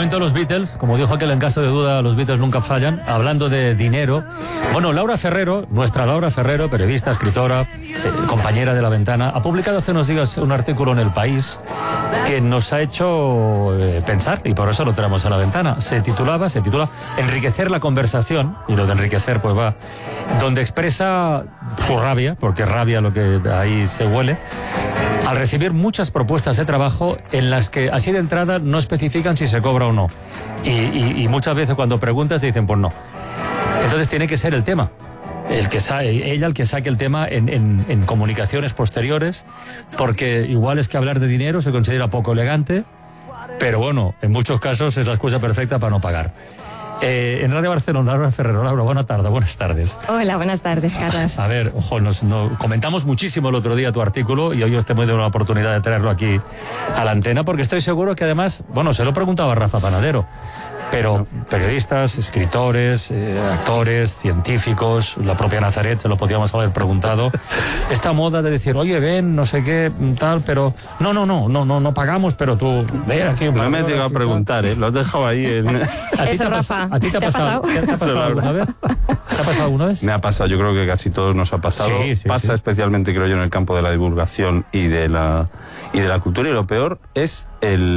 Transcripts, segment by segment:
momento los Beatles, como dijo aquel, en caso de duda, los Beatles nunca fallan, hablando de dinero. Bueno, Laura Ferrero, nuestra Laura Ferrero, periodista, escritora, compañera de La Ventana, ha publicado hace unos días un artículo en El País que nos ha hecho pensar, y por eso lo traemos a La Ventana. Se titula Enriquecer la conversación, y lo de enriquecer pues va, donde expresa su rabia, porque es rabia lo que ahí se huele, al recibir muchas propuestas de trabajo en las que así de entrada no especifican si se cobra o no. Y muchas veces cuando preguntas te dicen pues no. Entonces tiene que ser el tema. Ella el que saque el tema en comunicaciones posteriores, porque igual es que hablar de dinero se considera poco elegante, pero bueno, en muchos casos es la excusa perfecta para no pagar. En Radio Barcelona, Laura Ferrero. Laura, buenas tardes. Hola, buenas tardes, Carlos. A ver, ojo, nos comentamos muchísimo el otro día tu artículo y hoy os hemos dado una oportunidad de traerlo aquí a la antena, porque estoy seguro que además, bueno, se lo preguntaba Rafa Panadero, pero periodistas, escritores, actores, científicos, la propia Nazaret se lo podíamos haber preguntado. Esta moda de decir, oye, ven, no sé qué, tal, pero no pagamos, pero tú, ven aquí. No me has llegado a preguntar, lo has dejado ahí en... Eso, Rafa. ¿A ti te ha pasado? ¿Te ha pasado alguna vez? ¿Te ha pasado alguna vez? Me ha pasado, yo creo que casi todos nos ha pasado. Sí, pasa especialmente, creo yo, en el campo de la divulgación y de la cultura, y lo peor es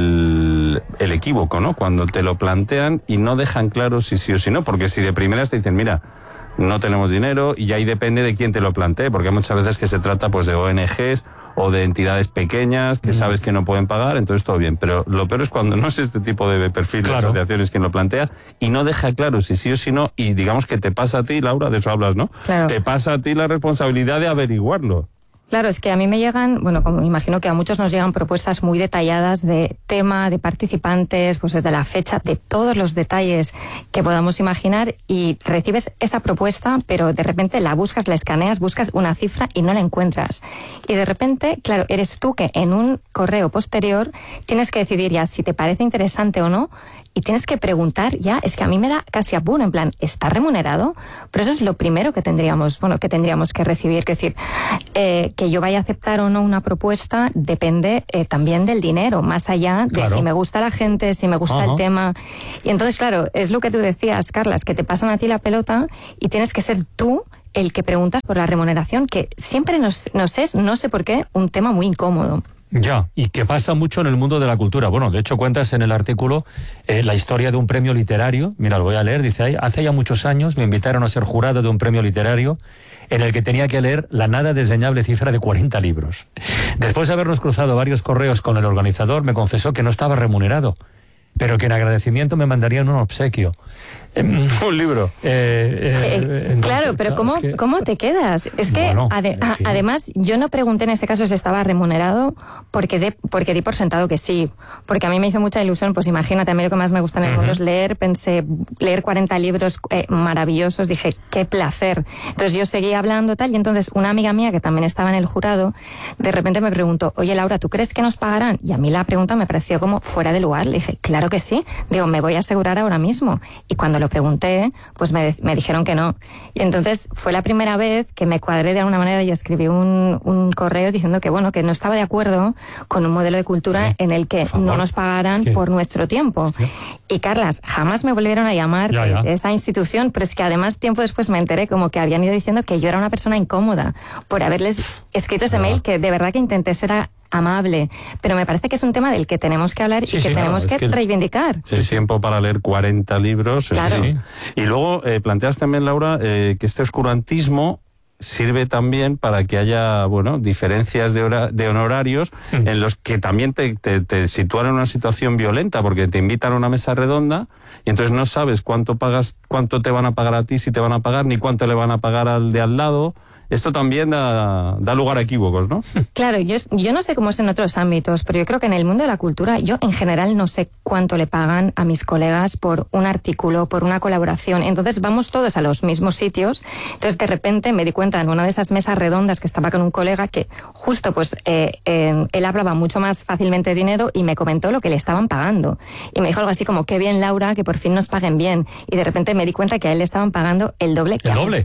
el equívoco, ¿no? Cuando te lo plantean y no dejan claro si sí o si no, porque si de primeras te dicen, mira, no tenemos dinero, y ahí depende de quién te lo plantee, porque hay muchas veces que se trata pues de ONGs o de entidades pequeñas que sabes que no pueden pagar, entonces todo bien, pero lo peor es cuando no es este tipo de perfil de asociaciones quien lo plantea y no deja claro si sí o si no, y digamos que te pasa a ti, Laura, de eso hablas, ¿no? Claro. Te pasa a ti la responsabilidad de averiguarlo. Claro, es que a mí me llegan, bueno, como imagino que a muchos nos llegan propuestas muy detalladas de tema, de participantes, pues de la fecha, de todos los detalles que podamos imaginar, y recibes esa propuesta, pero de repente la buscas, la escaneas, buscas una cifra y no la encuentras. Y de repente, claro, eres tú que en un correo posterior tienes que decidir ya si te parece interesante o no, y tienes que preguntar ya, es que a mí me da casi apuro, en plan, ¿está remunerado? Pero eso es lo primero que tendríamos que recibir, que decir, que yo vaya a aceptar o no una propuesta depende también del dinero, más allá de si me gusta la gente, si me gusta el tema. Y entonces, claro, es lo que tú decías, Carlas, que te pasan a ti la pelota y tienes que ser tú el que preguntas por la remuneración, que siempre nos es, no sé por qué, un tema muy incómodo. Ya, y que pasa mucho en el mundo de la cultura. Bueno, de hecho cuentas en el artículo la historia de un premio literario. Mira, lo voy a leer, dice ahí, hace ya muchos años me invitaron a ser jurado de un premio literario en el que tenía que leer la nada desdeñable cifra de 40 libros. Después de habernos cruzado varios correos con el organizador, me confesó que no estaba remunerado, pero que en agradecimiento me mandarían un obsequio. Un libro. Claro, pero ¿cómo te quedas? Es que bueno, además yo no pregunté en ese caso si estaba remunerado porque di por sentado que sí, porque a mí me hizo mucha ilusión, pues imagínate, a mí lo que más me gusta en el mundo es leer, pensé, leer 40 libros maravillosos, dije, qué placer. Entonces yo seguí hablando tal, y entonces una amiga mía que también estaba en el jurado, de repente me preguntó, oye Laura, ¿tú crees que nos pagarán? Y a mí la pregunta me pareció como fuera de lugar, le dije, claro que sí, digo, me voy a asegurar ahora mismo. Y cuando lo pregunté, pues me dijeron que no. Y entonces fue la primera vez que me cuadré de alguna manera y escribí un correo diciendo que bueno, que no estaba de acuerdo con un modelo de cultura en el que no nos pagaran por nuestro tiempo. Y Carlas, jamás me volvieron a llamar de esa institución, pero es que además tiempo después me enteré como que habían ido diciendo que yo era una persona incómoda por haberles escrito ese mail, que de verdad que intenté ser amable, pero me parece que es un tema del que tenemos que hablar y que tenemos que reivindicar. Es tiempo para leer 40 libros. Claro. Y luego planteas también, Laura, que este oscurantismo sirve también para que haya, bueno, diferencias de honorarios en los que también te sitúan en una situación violenta, porque te invitan a una mesa redonda y entonces no sabes cuánto pagas, cuánto te van a pagar a ti, si te van a pagar, ni cuánto le van a pagar al de al lado. Esto también da lugar a equívocos, ¿no? Claro, yo no sé cómo es en otros ámbitos, pero yo creo que en el mundo de la cultura, yo en general no sé cuánto le pagan a mis colegas por un artículo, por una colaboración. Entonces vamos todos a los mismos sitios. Entonces de repente me di cuenta en una de esas mesas redondas que estaba con un colega que justo pues él hablaba mucho más fácilmente de dinero y me comentó lo que le estaban pagando. Y me dijo algo así como, qué bien Laura, que por fin nos paguen bien. Y de repente me di cuenta que a él le estaban pagando el doble que a mí.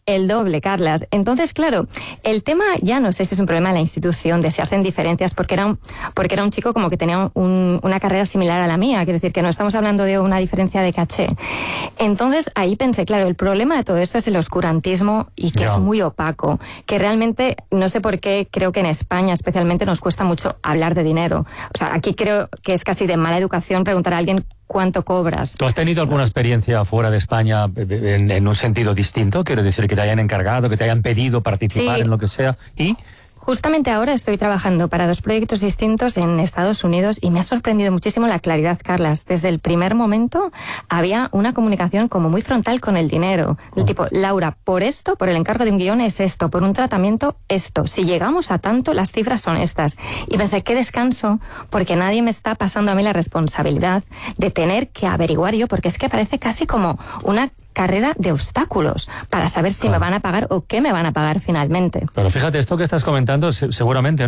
el doble, Carlas. Entonces, claro, el tema ya no sé si es un problema de la institución, de si hacen diferencias, porque era un chico como que tenía una carrera similar a la mía, quiero decir que no estamos hablando de una diferencia de caché. Entonces, ahí pensé, claro, el problema de todo esto es el oscurantismo y que es muy opaco, que realmente, no sé por qué, creo que en España especialmente nos cuesta mucho hablar de dinero. O sea, aquí creo que es casi de mala educación preguntar a alguien cuánto cobras. ¿Tú has tenido alguna experiencia fuera de España en un sentido distinto? Quiero decir, que te hayan encargado, que te hayan pedido participar en lo que sea. ¿Y? Justamente ahora estoy trabajando para 2 proyectos distintos en Estados Unidos y me ha sorprendido muchísimo la claridad, Carlas. Desde el primer momento había una comunicación como muy frontal con el dinero. El tipo, Laura, por esto, por el encargo de un guión es esto, por un tratamiento esto. Si llegamos a tanto, las cifras son estas. Y pensé, qué descanso, porque nadie me está pasando a mí la responsabilidad de tener que averiguar yo, porque es que parece casi como una carrera de obstáculos para saber si me van a pagar o qué me van a pagar finalmente. Pero fíjate, esto que estás comentando, seguramente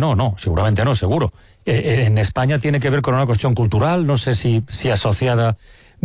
seguro. En España tiene que ver con una cuestión cultural, no sé si asociada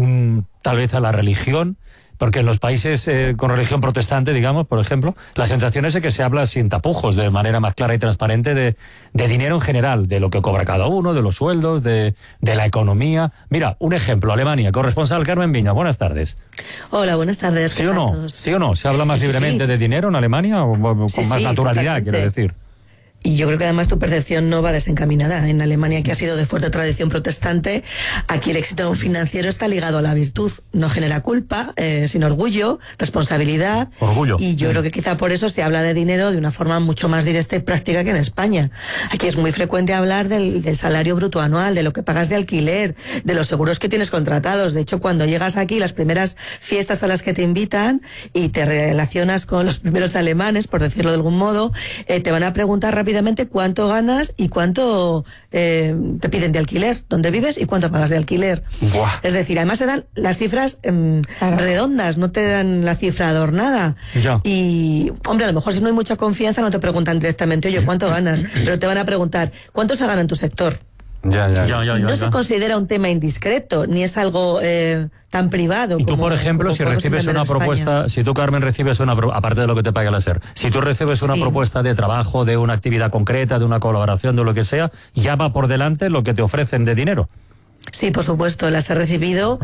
tal vez a la religión, porque en los países con religión protestante, digamos, por ejemplo, la sensación es de que se habla sin tapujos, de manera más clara y transparente de dinero en general, de lo que cobra cada uno, de los sueldos, de la economía. Mira, un ejemplo, Alemania, corresponsal Carmen Viña, buenas tardes. Hola, buenas tardes. ¿Sí o no? ¿Sí o no? ¿Se habla más libremente de dinero en Alemania o con más naturalidad, totalmente. quiero decir? Y yo creo que además tu percepción no va desencaminada. En Alemania, que ha sido de fuerte tradición protestante, aquí el éxito financiero está ligado a la virtud. No genera culpa, sino orgullo, responsabilidad. Orgullo. Y yo creo que quizá por eso se habla de dinero de una forma mucho más directa y práctica que en España. Aquí es muy frecuente hablar del salario bruto anual, de lo que pagas de alquiler, de los seguros que tienes contratados. De hecho, cuando llegas aquí, las primeras fiestas a las que te invitan y te relacionas con los primeros alemanes, por decirlo de algún modo, te van a preguntar rápidamente cuánto ganas y cuánto te piden de alquiler, dónde vives y cuánto pagas de alquiler. Buah. Es decir, además te dan las cifras redondas, no te dan la cifra adornada. Ya. Y, hombre, a lo mejor si no hay mucha confianza no te preguntan directamente, oye, ¿cuánto ganas? Pero te van a preguntar, ¿cuánto se gana en tu sector? Ya. Y no se considera un tema indiscreto, ni es algo tan privado. Y tú, como, por ejemplo, si recibes una propuesta, si tú, Carmen, recibes aparte de lo que te paga la SER, si tú recibes una propuesta de trabajo, de una actividad concreta, de una colaboración, de lo que sea, ya va por delante lo que te ofrecen de dinero. Sí, por supuesto, las he recibido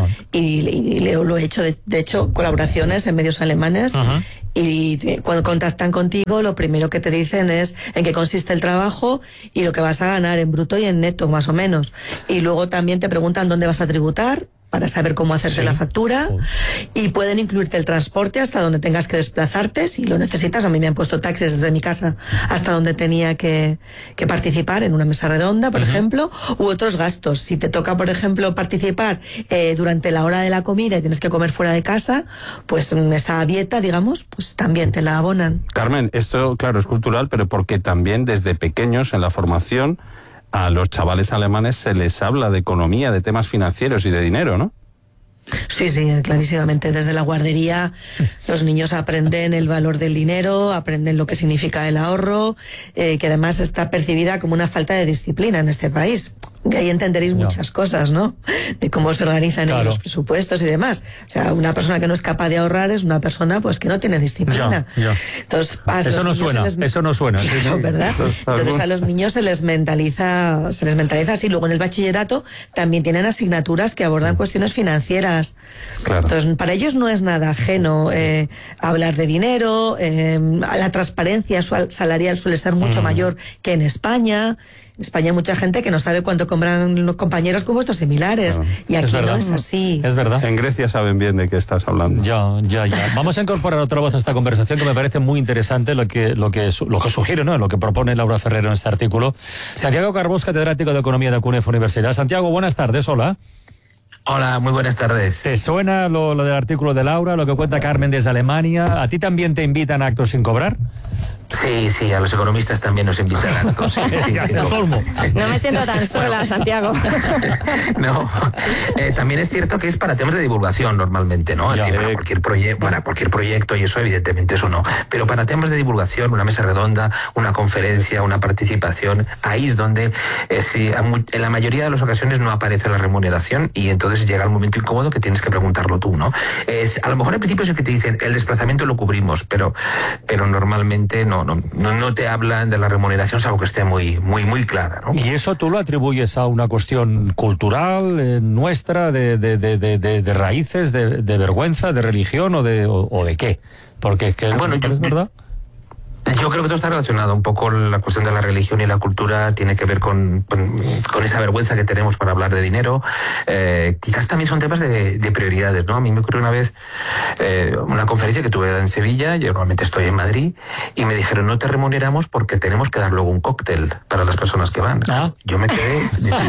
y lo he hecho, de hecho, colaboraciones en medios alemanes. Y cuando contactan contigo, lo primero que te dicen es en qué consiste el trabajo y lo que vas a ganar en bruto y en neto, más o menos. Y luego también te preguntan dónde vas a tributar, para saber cómo hacerte la factura, y pueden incluirte el transporte hasta donde tengas que desplazarte, si lo necesitas. A mí me han puesto taxis desde mi casa hasta donde tenía que participar, en una mesa redonda, por ejemplo, u otros gastos. Si te toca, por ejemplo, participar durante la hora de la comida y tienes que comer fuera de casa, pues esa dieta, digamos, pues también te la abonan. Carmen, esto, claro, es cultural, pero porque también desde pequeños en la formación a los chavales alemanes se les habla de economía, de temas financieros y de dinero, ¿no? Sí, clarísimamente. Desde la guardería los niños aprenden el valor del dinero, aprenden lo que significa el ahorro, que además está percibida como una falta de disciplina en este país. De ahí entenderéis muchas cosas, ¿no? De cómo se organizan los presupuestos y demás. O sea, una persona que no es capaz de ahorrar es una persona pues que no tiene disciplina. Entonces, eso no suena. Claro, ¿verdad? Entonces a los niños se les mentaliza así. Luego en el bachillerato también tienen asignaturas que abordan cuestiones financieras. Claro. Entonces, para ellos no es nada ajeno hablar de dinero, la transparencia salarial suele ser mucho mayor que en España. En España hay mucha gente que no sabe cuánto cobran los compañeros con puestos similares. Y aquí no es así. Es verdad. En Grecia saben bien de qué estás hablando. Ya. Vamos a incorporar otra voz a esta conversación que me parece muy interesante, lo que sugiere, ¿no? Lo que propone Laura Ferrero en este artículo. Santiago Carbós, catedrático de Economía de CUNEF Universidad. Santiago, buenas tardes, hola. Hola, muy buenas tardes. ¿Te suena lo del artículo de Laura, lo que cuenta Carmen desde Alemania? ¿A ti también te invitan a actos sin cobrar? Sí, a los economistas también nos invitarán. No me siento tan sola, Santiago. No, también es cierto que es para temas de divulgación normalmente, ¿no? Es decir, para cualquier proyecto, y eso evidentemente eso no. Pero para temas de divulgación, una mesa redonda, una conferencia, una participación, ahí es donde en la mayoría de las ocasiones no aparece la remuneración y entonces llega el momento incómodo que tienes que preguntarlo tú, ¿no? A lo mejor al principio es el que te dicen, el desplazamiento lo cubrimos, pero normalmente no te hablan de la remuneración, salvo que esté muy clara, ¿no? ¿Y eso tú lo atribuyes a una cuestión cultural nuestra, de raíces, de vergüenza, de religión o de qué? Porque es que bueno, ¿es verdad? Yo creo que todo está relacionado. Un poco la cuestión de la religión y la cultura tiene que ver con esa vergüenza que tenemos para hablar de dinero. Quizás también son temas de prioridades, ¿no? A mí me ocurrió una vez una conferencia que tuve en Sevilla, yo normalmente estoy en Madrid, y me dijeron, no te remuneramos porque tenemos que dar luego un cóctel para las personas que van. ¿Ah? Yo me quedé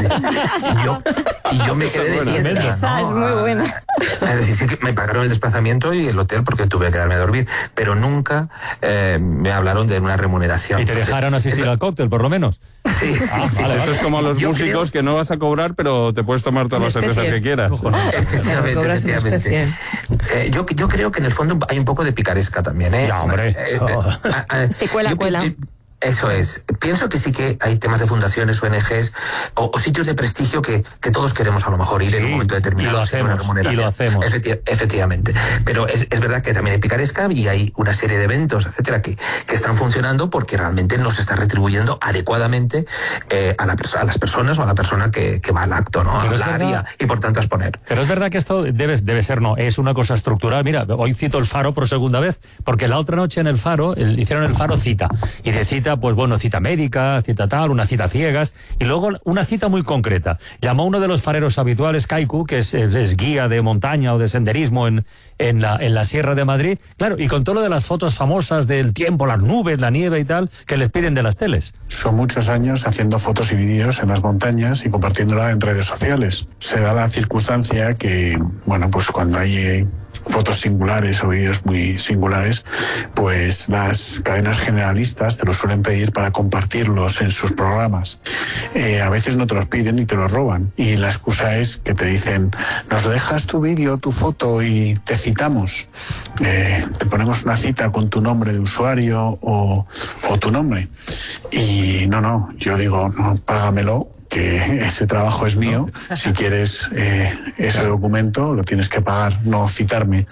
de piedra. Esa es muy buena. Es decir, sí que me pagaron el desplazamiento y el hotel porque tuve que quedarme a dormir, pero nunca me hablaron de una remuneración. ¿Y te dejaron asistir al cóctel, por lo menos? Sí. Vale. Esto es como los músicos que no vas a cobrar, pero te puedes tomar todas las cervezas que quieras. Efectivamente. Yo creo que en el fondo hay un poco de picaresca también, ¿eh? Ya, hombre. Se cuela. Eso es. Pienso que sí que hay temas de fundaciones, ONGs o sitios de prestigio que todos queremos a lo mejor ir en un momento determinado. Y lo hacemos. Efectivamente. Pero es verdad que también hay picaresca y hay una serie de eventos, etcétera, que están funcionando porque realmente no se está retribuyendo adecuadamente a las personas o a la persona que va al acto, ¿no? A hablar y por tanto a exponer. Pero es verdad que esto debe ser, no, es una cosa estructural. Mira, hoy cito el Faro por segunda vez, porque la otra noche en el Faro, hicieron el Faro cita. Y de cita, pues bueno, cita médica, cita tal, una cita ciegas, y luego una cita muy concreta. Llamó uno de los fareros habituales, Kaiku, que es guía de montaña o de senderismo en la Sierra de Madrid, claro, y contó lo de las fotos famosas del tiempo, las nubes, la nieve y tal, que les piden de las teles. Son muchos años haciendo fotos y vídeos en las montañas y compartiéndola en redes sociales. Se da la circunstancia que, bueno, pues cuando hay fotos singulares o vídeos muy singulares, pues las cadenas generalistas te lo suelen pedir para compartirlos en sus programas. A veces no te los piden y te los roban. Y la excusa es que te dicen, nos dejas tu vídeo, tu foto y te citamos. Te ponemos una cita con tu nombre de usuario o tu nombre. Y no, yo digo, no, págamelo, que ese trabajo es mío. Si quieres ese documento, lo tienes que pagar, no citarme.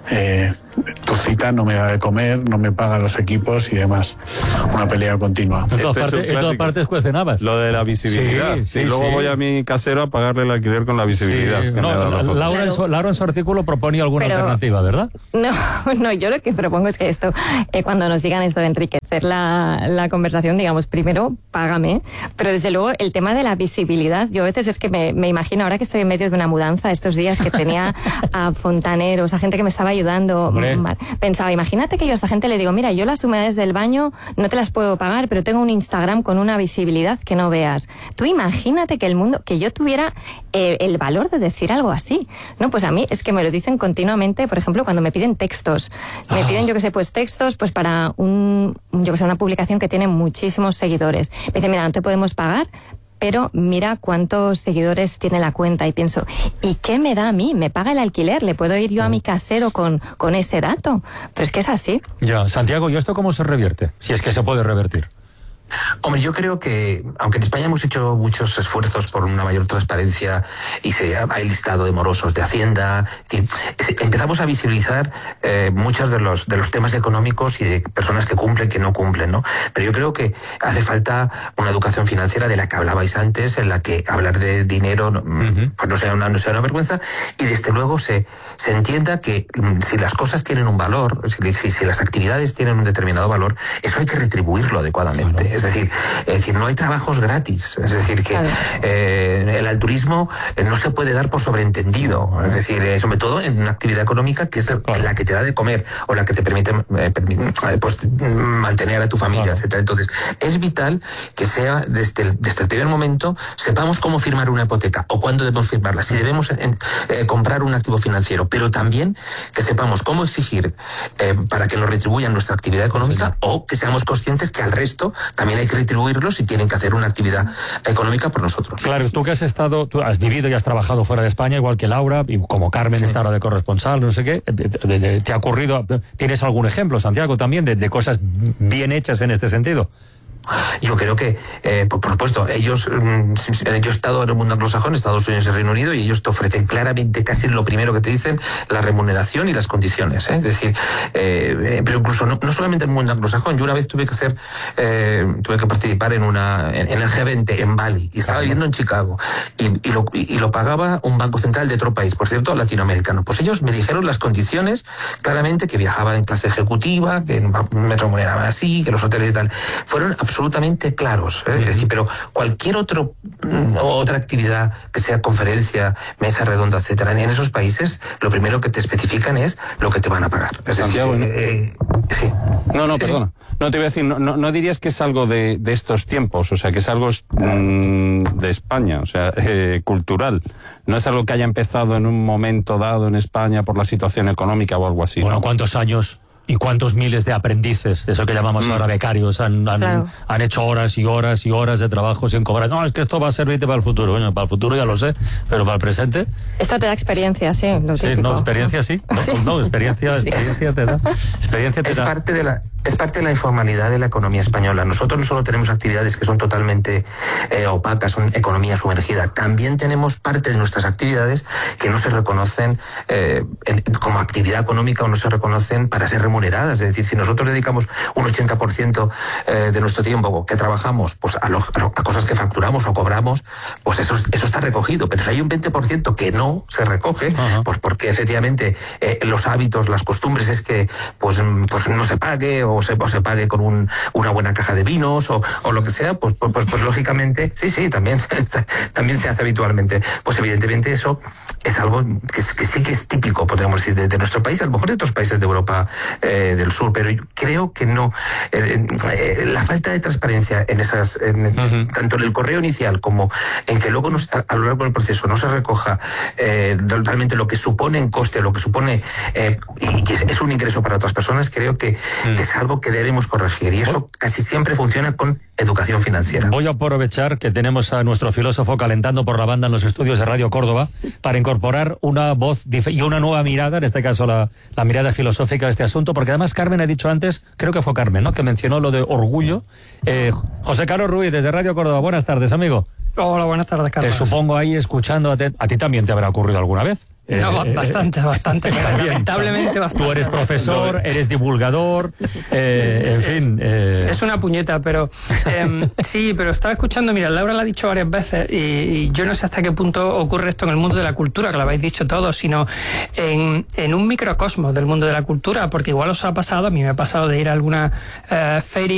Tu cita no me da de comer, no me paga los equipos y demás. Una pelea continua. En todas partes cuecen habas. Lo de la visibilidad. Sí, luego voy a mi casero a pagarle el alquiler con la visibilidad. Sí. Laura en su artículo proponía alguna alternativa, ¿verdad? No, yo lo que propongo es que esto, cuando nos digan esto de enriquecer la conversación, digamos, primero, págame, pero desde luego el tema de la visibilidad, yo a veces es que me imagino, ahora que estoy en medio de una mudanza, estos días que tenía a fontaneros, a gente que me estaba ayudando, pensaba, imagínate que yo a esta gente le digo, mira, yo las humedades del baño no te las puedo pagar, pero tengo un Instagram con una visibilidad que no veas. Tú imagínate que yo tuviera el valor de decir algo así. No, pues a mí es que me lo dicen continuamente, por ejemplo, cuando me piden textos. Me piden, textos pues para una publicación que tiene muchísimos seguidores. Me dicen, mira, no te podemos pagar, pero mira cuántos seguidores tiene la cuenta. Y pienso, ¿y qué me da a mí? ¿Me paga el alquiler? ¿Le puedo ir yo a mi casero con ese dato? Pero es que es así. Ya, Santiago, ¿y esto cómo se revierte? Si es que se puede revertir. Hombre, yo creo que, aunque en España hemos hecho muchos esfuerzos por una mayor transparencia y hay listado de morosos de Hacienda, empezamos a visibilizar muchos de los temas económicos y de personas que cumplen, que no cumplen, ¿no? Pero yo creo que hace falta una educación financiera de la que hablabais antes, en la que hablar de dinero pues no sea una vergüenza, y desde luego se entienda que si las cosas tienen un valor, si las actividades tienen un determinado valor, eso hay que retribuirlo adecuadamente. Es decir, no hay trabajos gratis. Es decir, que el altruismo no se puede dar por sobreentendido. Es decir, sobre todo en una actividad económica que es la que te da de comer o la que te permite pues, mantener a tu familia, etcétera. Entonces, es vital que sea desde el primer momento sepamos cómo firmar una hipoteca o cuándo debemos firmarla, si debemos comprar un activo financiero, pero también que sepamos cómo exigir para que nos retribuyan nuestra actividad económica, o que seamos conscientes que al resto también hay que retribuirlos y tienen que hacer una actividad económica por nosotros. Claro, tú tú has vivido y has trabajado fuera de España, igual que Laura, y como Carmen está ahora de corresponsal, no sé qué, ¿te ha ocurrido, tienes algún ejemplo, Santiago, también, de cosas bien hechas en este sentido? Yo creo que, por supuesto, yo he estado en el mundo anglosajón, Estados Unidos y Reino Unido, y ellos te ofrecen claramente, casi lo primero que te dicen, la remuneración y las condiciones. Es decir, pero incluso no solamente en el mundo anglosajón. Yo una vez tuve que participar en el G20 en Bali, y estaba viviendo en Chicago, y lo pagaba un banco central de otro país, por cierto, latinoamericano. Pues ellos me dijeron las condiciones, claramente, que viajaba en clase ejecutiva, que me remuneraban así, que los hoteles y tal. Fueron absolutamente claros, es decir, pero cualquier otra actividad que sea conferencia, mesa redonda, etcétera, en esos países lo primero que te especifican es lo que te van a pagar. Es Santiago, decir, sí. Perdona. No, te voy a decir, no dirías que es algo de estos tiempos, o sea, que es algo de España, o sea, cultural. No es algo que haya empezado en un momento dado en España por la situación económica o algo así. Bueno, ¿cuántos años y cuántos miles de aprendices, eso que llamamos ahora becarios, han hecho horas y horas y horas de trabajo sin cobrar? No, es que esto va a servirte para el futuro. Bueno, para el futuro ya lo sé, pero para el presente... Esto te da experiencia, sí, lo típico. No, experiencia sí. No, experiencia te da. Experiencia te da. Es parte de la informalidad de la economía española. Nosotros no solo tenemos actividades que son totalmente opacas, son economía sumergida, también tenemos parte de nuestras actividades que no se reconocen como actividad económica o no se reconocen para ser remuneradas. Es decir, si nosotros dedicamos un 80% de nuestro tiempo que trabajamos pues a cosas que facturamos o cobramos, pues eso está recogido. Pero si hay un 20% que no se recoge, pues porque efectivamente los hábitos, las costumbres es que pues no se pague o se pague con una buena caja de vinos o lo que sea, pues lógicamente, sí, también se hace habitualmente. Pues evidentemente eso es algo que sí que es típico, podríamos decir, de nuestro país, a lo mejor de otros países de Europa del Sur, pero yo creo que no. La falta de transparencia en esas, tanto en el correo inicial como en que luego a lo largo del proceso no se recoja realmente lo que supone en coste, lo que supone y que es un ingreso para otras personas, creo que es algo que debemos corregir, y eso casi siempre funciona con educación financiera. Voy a aprovechar que tenemos a nuestro filósofo calentando por la banda en los estudios de Radio Córdoba para incorporar una voz y una nueva mirada, en este caso la mirada filosófica de este asunto, porque además Carmen ha dicho antes, creo que fue Carmen, ¿no?, que mencionó lo de orgullo. José Carlos Ruiz, desde Radio Córdoba, buenas tardes, amigo. Hola, buenas tardes, Carlos. Te supongo ahí escuchando, a ti también te habrá ocurrido alguna vez. Bastante. Lamentablemente bastante. Tú eres profesor, eres divulgador, en fin. Es una puñeta, pero sí, pero estaba escuchando, mira, Laura lo ha dicho varias veces y yo no sé hasta qué punto ocurre esto en el mundo de la cultura, que lo habéis dicho todos, sino en un microcosmos del mundo de la cultura, porque igual os ha pasado, a mí me ha pasado de ir a alguna feria